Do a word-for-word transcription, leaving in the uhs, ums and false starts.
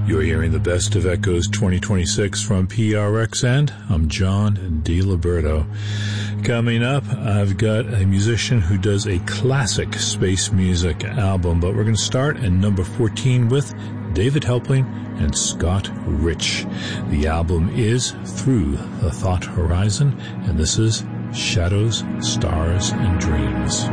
You're hearing the Best of Echoes twenty twenty-six from P R X, and I'm John D. Liberto. Coming up, I've got a musician who does a classic space music album, but we're going to start at number fourteen with David Helpling and Scott Rich. The album is Through the Thought Horizon, and this is Shadows, Stars, and Dreams.